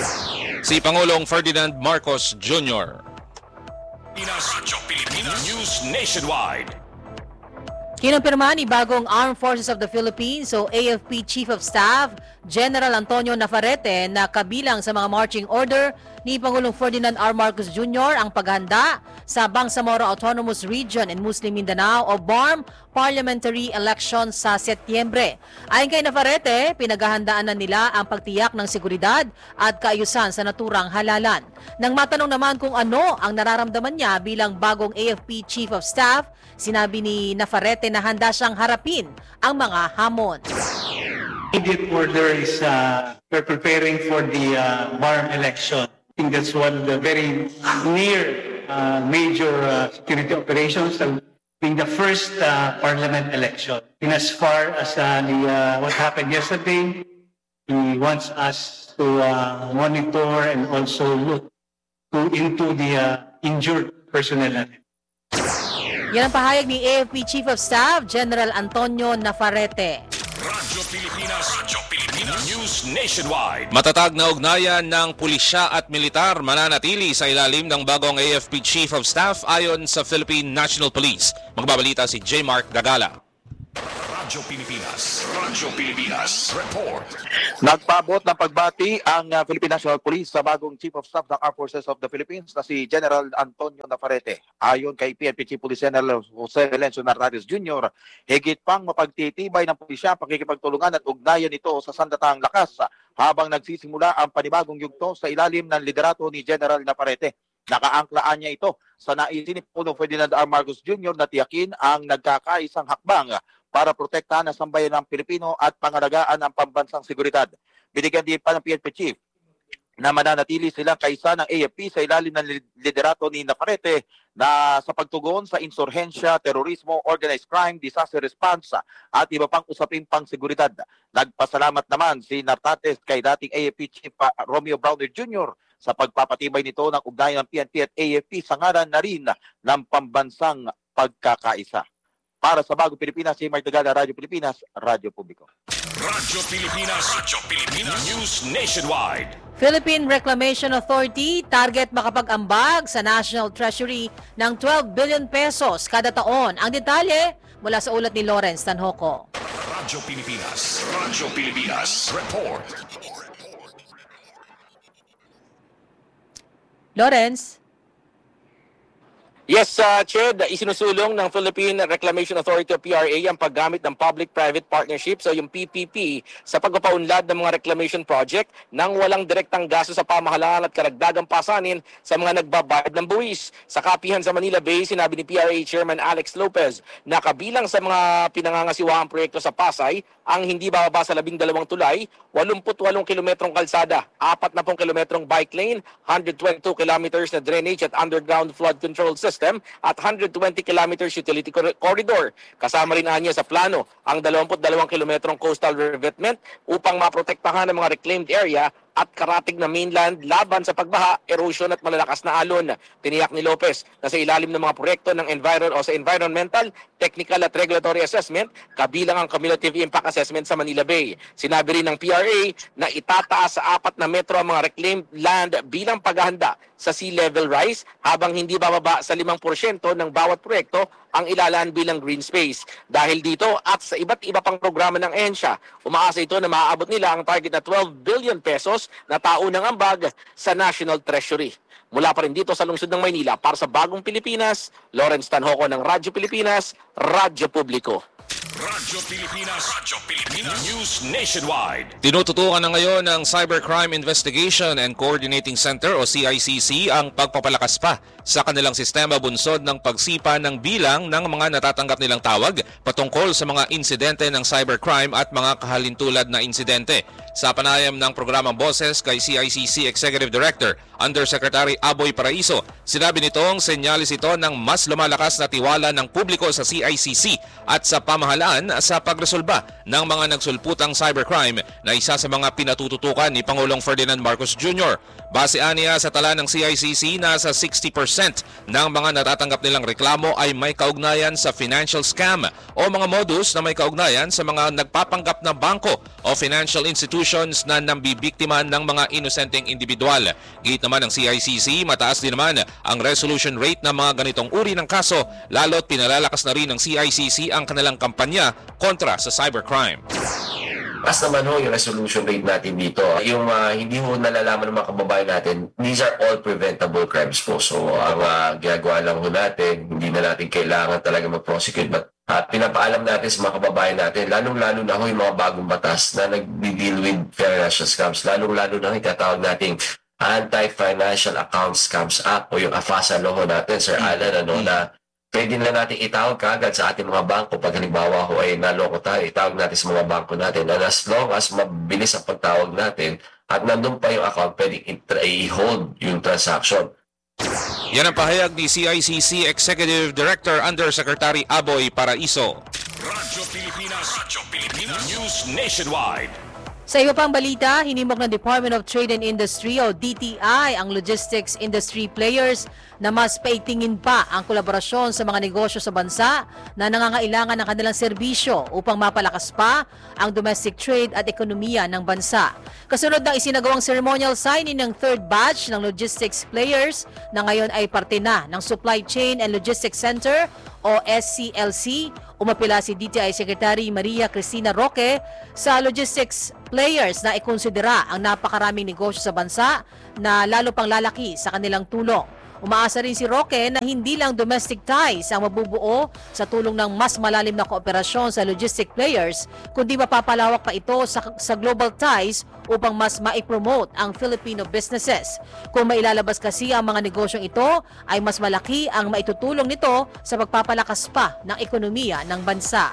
Speaker 3: Si Pangulong Ferdinand Marcos Jr.
Speaker 4: Radyo Pilipinas News Nationwide.
Speaker 5: Kinumpirma ni bagong Armed Forces of the Philippines o AFP Chief of Staff General Antonio Navarrete na kabilang sa mga marching order ni Pangulong Ferdinand R. Marcos Jr. ang paghanda sa Bangsamoro Autonomous Region in Muslim Mindanao o BARM parliamentary election sa Setyembre. Ayon kay Navarrete, pinaghahandaan na nila ang pagtiyak ng seguridad at kaayusan sa naturang halalan. Nang matanong naman kung ano ang nararamdaman niya bilang bagong AFP Chief of Staff, sinabi ni Navarrete na handa siyang harapin ang mga hamon.
Speaker 18: Immediate order is we're preparing for the BARM election. I think that's one of the very near major security operations, being the first parliament election. And as far as what happened yesterday, he wants us to monitor and also look into the injured personnel.
Speaker 5: Yan ang pahayag ni AFP Chief of Staff General Antonio Navarrete.
Speaker 16: Radyo Pilipinas News Nationwide.
Speaker 3: Matatag na ugnayan ng pulisya at militar mananatili sa ilalim ng bagong AFP Chief of Staff ayon sa Philippine National Police. Magbabalita si J. Mark Gagala.
Speaker 16: Radyo Pilipinas Report.
Speaker 19: Nagpaabot ng pagbati ang Philippine National Police sa bagong Chief of Staff ng Armed Forces of the Philippines na si General Antonio Navarrete. Ayon kay PNP Chief Police General Jose Velencio Narvaez Jr., higit pang mapagtitibay ng pulisya pakikipagtulungan at ugnayan nito sa sandatahang lakas habang nagsisimula ang panibagong yugto sa ilalim ng liderato ni General Navarrete. Nakaangklaan niya ito sa naisin ni Pangulong Ferdinand R. Marcos Jr. na tiyakin ang nagkakaisang hakbang para protektahan ang sambayan ng Pilipino at pangalagaan ang pambansang seguridad. Binigyan din pa ng PNP Chief na mananatili silang kaisa ng AFP sa ilalim ng liderato ni Navarrete na sa pagtugon sa insurhensya, terorismo, organized crime, disaster response at iba pang usaping pang-seguridad. Nagpasalamat naman si Nartates kay dating AFP Chief Romeo Browner Jr. sa pagpapatibay nito ng ugnayan ng PNP at AFP sa ngalan na rin ng pambansang pagkakaisa. Para sa Bagong Pilipinas, si Mark Tagala, Radyo Pilipinas, Radyo Publiko.
Speaker 16: Radyo Pilipinas News Nationwide.
Speaker 5: Philippine Reclamation Authority target makapag-ambag sa National Treasury ng 12 billion pesos kada taon. Ang detalye mula sa ulat ni Lawrence Tanhoco.
Speaker 16: Radyo Pilipinas Report.
Speaker 5: Lawrence?
Speaker 20: Yes, Ched, isinusulong ng Philippine Reclamation Authority o PRA ang paggamit ng Public-Private Partnerships o yung PPP sa pagpapaunlad ng mga reclamation project nang walang direktang gasto sa pamahalaan at karagdagang pasanin sa mga nagbabayad ng buwis. Sa kapihan sa Manila Bay, sinabi ni PRA Chairman Alex Lopez na kabilang sa mga pinangangasiwahang proyekto sa Pasay ang hindi bababa sa 12 tulay, 88 kilometrong kalsada, 40 kilometrong bike lane, 122 kilometers na drainage at underground flood control system at 120 kilometers utility corridor. Kasama rin niya sa plano ang 22 kilometrong coastal revetment upang maprotektahan ang mga reclaimed area at karatig na mainland laban sa pagbaha, erosion at malalakas na alon. Tiniyak ni Lopez na sa ilalim ng mga proyekto ng environmental, technical at regulatory assessment, kabilang ang cumulative impact assessment sa Manila Bay. Sinabi rin ng PRA na itataas sa 4 na metro ang mga reclaimed land bilang paghahanda sa sea level rise habang hindi bababa sa 5% ng bawat proyekto ang ilalaan bilang green space. Dahil dito at sa iba't iba pang programa ng ehensya, umaasa ito na maaabot nila ang target na 12 billion pesos na taunang ambag sa National Treasury. Mula pa rin dito sa lungsod ng Maynila, para sa Bagong Pilipinas, Lawrence Tanhoco ng Radyo Pilipinas, Radyo Publiko.
Speaker 16: Radyo Pilipinas News Nationwide.
Speaker 3: Tinututukan na ngayon ng Cybercrime Investigation and Coordinating Center o CICC ang pagpapalakas pa sa kanilang sistema bunsod ng pagsipa ng bilang ng mga natatanggap nilang tawag patungkol sa mga insidente ng cybercrime at mga kahalintulad na insidente. Sa panayam ng programang Boses kay CICC Executive Director Undersecretary Aboy Paraiso, sinabi nitong senyalis ito ng mas lumalakas na tiwala ng publiko sa CICC at sa pamahalaan pamahalaan sa pagresolba ng mga nagsulputang cybercrime na isa sa mga pinatututukan ni Pangulong Ferdinand Marcos Jr. Base aniya sa tala ng CICC, nasa 60% ng mga natatanggap nilang reklamo ay may kaugnayan sa financial scam o mga modus na may kaugnayan sa mga nagpapanggap na bangko o financial institutions na nambibiktima ng mga inosenteng individual. Gate naman ng CICC, mataas din naman ang resolution rate ng mga ganitong uri ng kaso, lalo't pinalalakas na rin ng CICC ang kanilang kampanya kontra sa cybercrime.
Speaker 21: Mas naman yung resolution rate natin dito, yung hindi mo nalalaman ng mga kababayan natin, these are all preventable crimes po. So ang ginagawa lang natin, hindi na natin kailangan talaga mag-prosecute, but pinapaalam natin sa mga kababayan natin, lalong-lalo na yung mga bagong batas na nag-deal with financial scams, lalong-lalo na yung tatawag nating Anti-Financial Account Scams Act o yung AFASA law natin, Sir Alan, na pwede na natin itawag kaagad sa ating mga bangko. Pag halimbawa ho ay naloko tayo, itawag natin sa mga bangko natin. And as long as mabilis ang pagtawag natin at nandun pa yung account, pwede i-hold yung transaction.
Speaker 3: Yan ang pahayag ni CICC Executive Director Undersecretary Aboy Paraiso.
Speaker 16: Radyo Pilipinas News Nationwide.
Speaker 5: Sa iba pang balita, hinimok ng Department of Trade and Industry o DTI ang logistics industry players na mas paitingin pa ang kolaborasyon sa mga negosyo sa bansa na nangangailangan ng kanilang serbisyo upang mapalakas pa ang domestic trade at ekonomiya ng bansa. Kasunod ng isinagawang ceremonial signing ng third batch ng logistics players na ngayon ay parte na ng Supply Chain and Logistics Center o SCLC, umapila si DTI Secretary Maria Cristina Roque sa logistics players na ikonsidera ang napakaraming negosyo sa bansa na lalo pang lalaki sa kanilang tulong. Umaasa rin si Roque na hindi lang domestic ties ang mabubuo sa tulong ng mas malalim na kooperasyon sa logistic players, kundi mapapalawak pa ito sa global ties upang mas maipromote ang Filipino businesses. Kung mailalabas kasi ang mga negosyong ito, ay mas malaki ang maitutulong nito sa pagpapalakas pa ng ekonomiya ng bansa.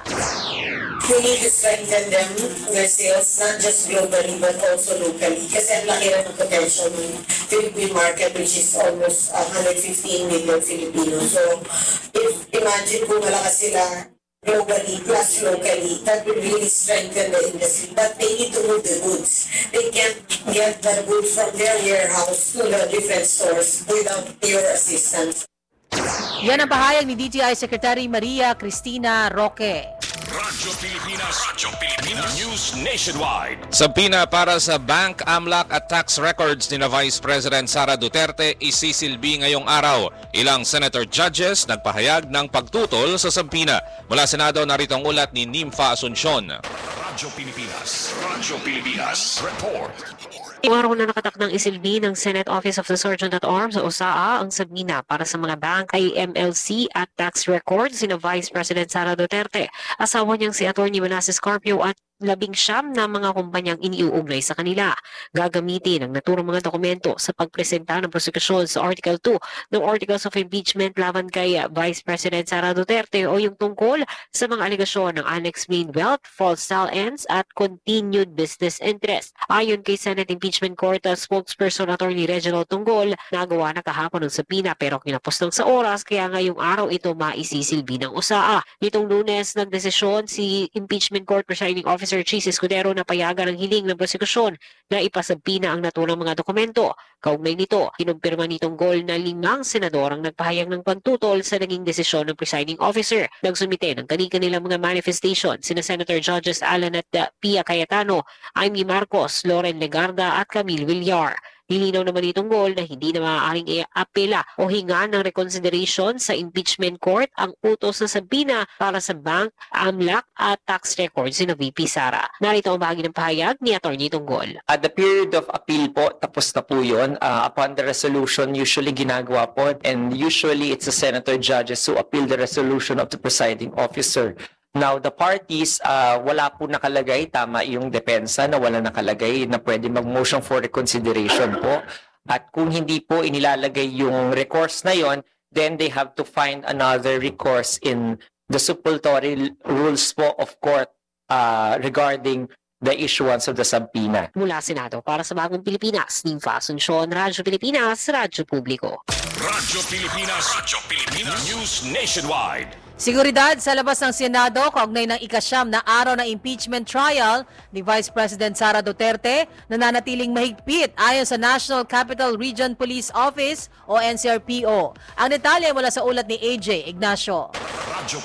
Speaker 22: We need to strengthen them, their sales, not just globally but also locally. Kasi ang laki ng potential ng Philippine market, which is almost 115 million Filipinos. So, if imagine kung malakas sila globally plus locally, that will really strengthen the industry. But they need to move the goods. They can't get the goods from their warehouse to the different stores without your assistance.
Speaker 5: Yan ang pahayag ni DTI Secretary Maria Cristina Roque.
Speaker 16: Radyo Pilipinas News Nationwide.
Speaker 3: Sabina para sa bank, AMLAC at tax records ni na Vice President Sara Duterte isisilbi ngayong araw. Ilang senator judges nagpahayag ng pagtutol sa sabina. Mula Senado, narito ang ulat ni Nympha Asuncion.
Speaker 16: Radyo Pilipinas Report.
Speaker 23: Araw na nakatakdang isilbi ng Senate Office of the Sergeant at Arms o OSAA ang sabina para sa mga bank, IMLC at tax records ni Vice President Sara Duterte. Asawa niyang si Atty. Manasseh Carpio at 19 na mga kumpanyang iniuugnay sa kanila. Gagamitin ang naturang mga dokumento sa pagpresenta ng prosekusyon sa Article 2 ng Articles of Impeachment laban kay Vice President Sara Duterte o yung tungkol sa mga alegasyon ng unexplained wealth, false sell-ends at continued business interest. Ayon kay Senate Impeachment Court spokesperson Atty. Reginald Tunggol, nagawa na kahapon ng sabina pero kinapos lang sa oras kaya ngayong araw ito maisisilbi ng OSAA. Nitong Lunes, nagdesisyon si Impeachment Court Presiding Officer Chis Escudero na payagan ang hiling ng prosekusyon na ipasabina ang naturang mga dokumento. Kaugnay nito, kinumpirma ni Tunggol na 5 senador ang nagpahayag ng pagtutol sa naging desisyon ng presiding officer. Nagsumite ng kanilang mga manifestation sina Senator Judges Alan at Pia Cayetano, Amy Marcos, Loren Legarda at Camille Villar. Nilinaw naman ni Tunggol na hindi na maaaring i-apela o hinga ng reconsideration sa impeachment court ang utos na sabina para sa bank, AMLAC at tax records ni VP Sara. Narito ang bahagi ng pahayag ni Atty. Tunggol.
Speaker 24: At the period of appeal po, tapos na po yun. Upon the resolution, usually ginagawa po and usually it's the senator judges who appeal the resolution of the presiding officer. Now, the parties, wala po nakalagay, tama yung depensa na wala nakalagay na pwede mag-motion for reconsideration po. At kung hindi po inilalagay yung recourse na yon, then they have to find another recourse in the supplementary rules po of court regarding the issuance of the subpoena.
Speaker 23: Mula Senado, para sa Bagong Pilipinas, Nympha Asuncion, Radyo Pilipinas, Radyo Publiko.
Speaker 16: Radyo Pilipinas News Nationwide.
Speaker 5: Seguridad sa labas ng Senado kaugnay ng ikasyam na araw ng impeachment trial ni Vice President Sara Duterte nananatiling mahigpit ayon sa National Capital Region Police Office o NCRPO. Ang detalye mula sa ulat ni AJ Ignacio.
Speaker 16: Radyo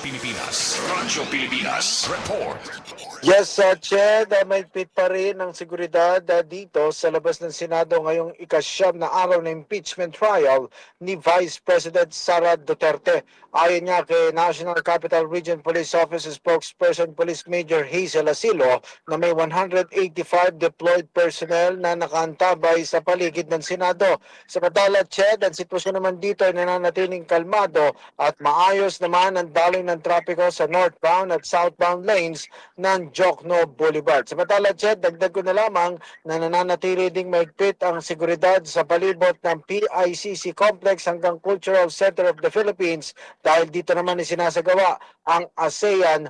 Speaker 16: Pilipinas Report.
Speaker 6: Yes, Ched, mahigpit pa rin ang seguridad dito sa labas ng Senado ngayong ikasyam na araw ng impeachment trial ni Vice President Sara Duterte. Ayon niya kay National Capital Region Police Office spokesperson Police Major Hazel Asilo na may 185 deployed personnel na nakaantabay sa paligid ng Senado. Samantala, Ched, ang sitwasyon naman dito ay nananatiling kalmado at maayos naman ang daloy ng trapiko sa northbound at southbound lanes ng Jokno Boulevard. Samantala, Ched, dagdag ko na lamang na nananatili ding mahigpit ang seguridad sa palibot ng PICC Complex hanggang Cultural Center of the Philippines dahil dito naman sinasagawa ang ASEAN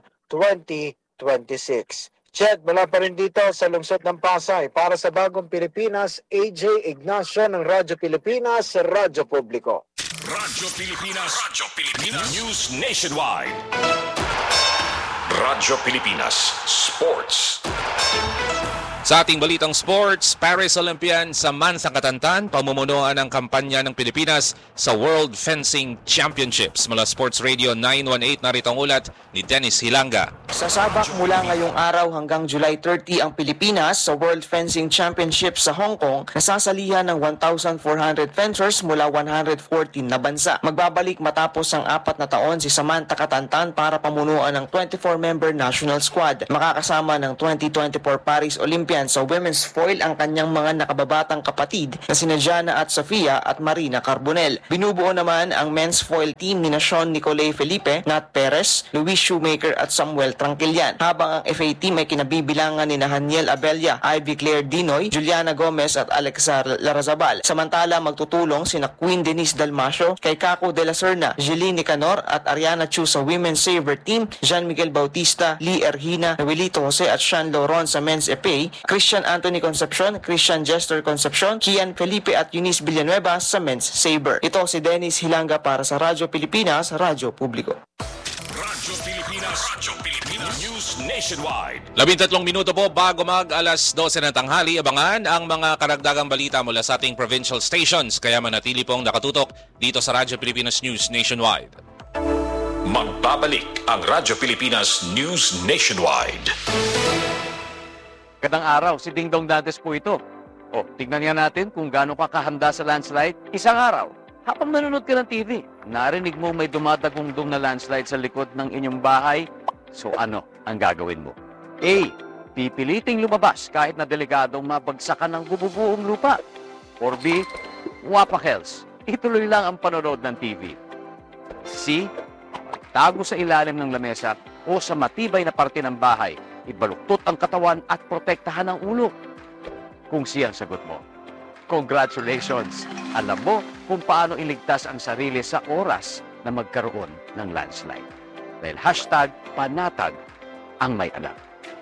Speaker 6: 2026. Ched, mula pa rin dito sa lungsod ng Pasay para sa Bagong Pilipinas, AJ Ignacio ng Radyo Pilipinas, Radyo Publiko.
Speaker 16: Radyo Pilipinas News Nationwide. Radyo Pilipinas Sports.
Speaker 3: Sa ating balitang sports, Paris Olympian sa Mansang Katantan, pamumunuan ang kampanya ng Pilipinas sa World Fencing Championships. Mula Sports Radio 918, narito ang ulat ni Dennis Hilanga.
Speaker 8: Sasabak mula ngayong araw hanggang July 30 ang Pilipinas sa World Fencing Championships sa Hong Kong, nasasalihan ng 1,400 fencers mula 114 na bansa. Magbabalik matapos ang 4 na taon si Samantha Katantan para pamunuan ng 24-member national squad. Makakasama ng 2024 Paris Olympian sa women's foil ang kanyang mga nakababatang kapatid na sina Jana at Sofia at Marina Carbonell. Binubuo naman ang men's foil team ni Sean Nicolay Felipe, Nat Perez, Luis Shoemaker at Samuel Tranquillan. Habang ang FA team ay kinabibilangan ni Haniel Abella, Ivy Claire Dinoy, Juliana Gomez at Alexa Larazabal. Samantala magtutulong sina Queen Denise Dalmasio, kay Kako de la Serna, Jeline Nicanor at Ariana Chu sa women's saver team, Jean Miguel Bautista, Lee Erhina, Noelito Jose at Sean Loron sa men's FA, Christian Anthony Concepcion, Christian Jester Concepcion, Kian Felipe at Eunice Villanueva sa men's saber. Ito si Dennis Hilanga para sa Radyo Pilipinas, Radyo Publiko.
Speaker 16: Radyo Pilipinas News Nationwide.
Speaker 3: 13 minuto po bago mag-alas 12 ng tanghali, abangan ang mga karagdagang balita mula sa ating provincial stations. Kaya manatili pong nakatutok dito sa Radyo Pilipinas News Nationwide.
Speaker 16: Magbabalik ang Radyo Pilipinas News Nationwide.
Speaker 10: Magandang araw, si Ding Dong Dantes po ito. O, tignan nga natin kung gaano ka kahanda sa landslide. Isang araw, habang nanonood ka ng TV, narinig mo may dumadagong-dong na landslide sa likod ng inyong bahay. So ano ang gagawin mo? A. Pipiliting lumabas kahit na delikadong mabagsakan ng bububuong lupa. Or B. Wapakels, ituloy lang ang panonood ng TV. C. Tago sa ilalim ng lamesa o sa matibay na parte ng bahay. Ibaluktot ang katawan at protektahan ang ulo. Kung siya ang sagot mo, congratulations! Alam mo kung paano iligtas ang sarili sa oras na magkaroon ng landslide. Dahil #panatag ang may alam.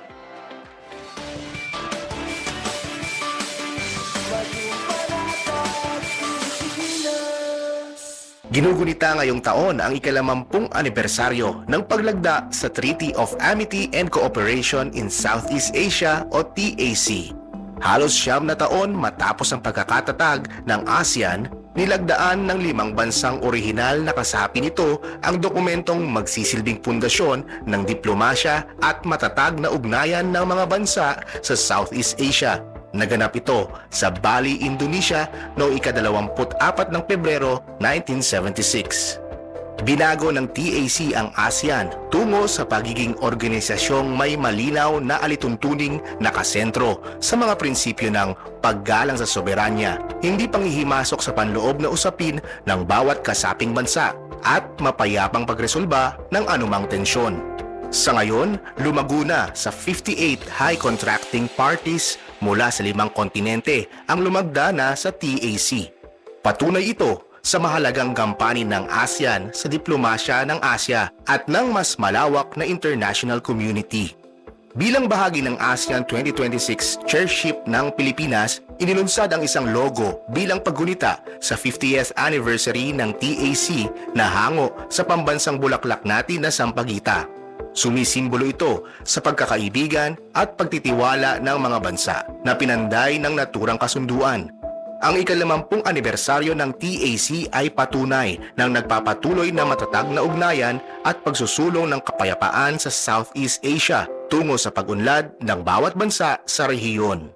Speaker 11: Ginugunita ngayong taon ang ika-50 anibersaryo ng paglagda sa Treaty of Amity and Cooperation in Southeast Asia o TAC. Halos 9 na taon matapos ang pagkakatatag ng ASEAN, nilagdaan ng 5 bansang orihinal na kasapi nito ang dokumentong magsisilbing pundasyon ng diplomasya at matatag na ugnayan ng mga bansa sa Southeast Asia. Naganap ito sa Bali, Indonesia noong ika-24 ng Pebrero 1976. Binago ng TAC ang ASEAN tungo sa pagiging organisasyong may malinaw na alituntuning nakasentro sa mga prinsipyo ng paggalang sa soberanya, hindi panghihimasok sa panloob na usapin ng bawat kasaping bansa at mapayapang pagresolba ng anumang tensyon. Sa ngayon, lumago na sa 58 high contracting parties mula sa 5 kontinente ang lumagda na sa TAC. Patunay ito sa mahalagang gampanin ng ASEAN sa diplomasya ng Asya at ng mas malawak na international community. Bilang bahagi ng ASEAN 2026 chairship ng Pilipinas, inilunsad ang isang logo bilang paggunita sa 50th anniversary ng TAC na hango sa pambansang bulaklak natin na sampagita. Sumisimbolo ito sa pagkakaibigan at pagtitiwala ng mga bansa na pinanday ng naturang kasunduan. Ang ika-50 anibersaryo ng TAC ay patunay ng nagpapatuloy na matatag na ugnayan at pagsusulong ng kapayapaan sa Southeast Asia tungo sa pag-unlad ng bawat bansa sa rehiyon.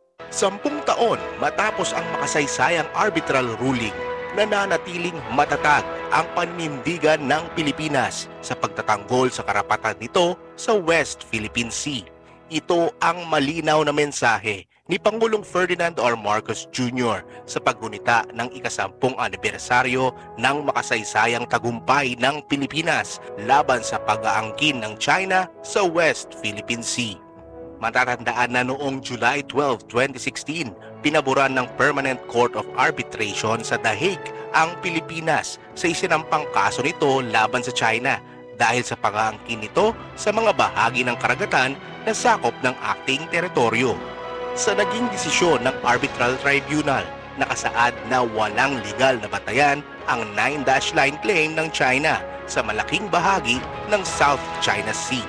Speaker 9: 10 taon matapos ang makasaysayang arbitral ruling, nananatiling matatag ang paninindigan ng Pilipinas sa pagtatanggol sa karapatan nito sa West Philippine Sea. Ito ang malinaw na mensahe ni Pangulong Ferdinand R. Marcos Jr. sa paggunita ng ika-10 anibersaryo ng makasaysayang tagumpay ng Pilipinas laban sa pag-aangkin ng China sa West Philippine Sea. Matatandaan na noong July 12, 2016, pinaboran ng Permanent Court of Arbitration sa The Hague ang Pilipinas sa isinampang kaso nito laban sa China dahil sa pag-aangkin nito sa mga bahagi ng karagatan na sakop ng ating teritoryo. Sa naging desisyon ng Arbitral Tribunal, nakasaad na walang legal na batayan ang 9-dash line claim ng China sa malaking bahagi ng South China Sea.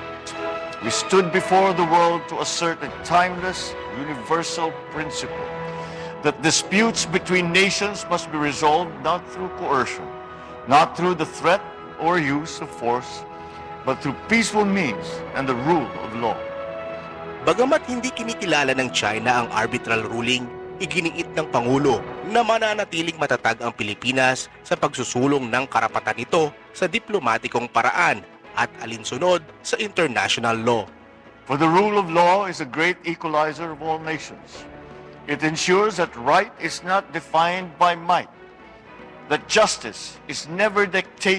Speaker 7: We stood before the world to assert a timeless, universal principle that disputes between nations must be resolved not through coercion, not through the threat or use of force, but through peaceful means and the rule of law.
Speaker 9: Bagamat hindi kinikilala ng China ang arbitral ruling, iginiit ng Pangulo na mananatiling matatag ang Pilipinas sa pagsusulong ng karapatan nito sa diplomatikong paraan at alinsunod sa international law.
Speaker 7: For the rule of law is a great equalizer of all nations. It ensures that right is not defined by might, that justice is never dictated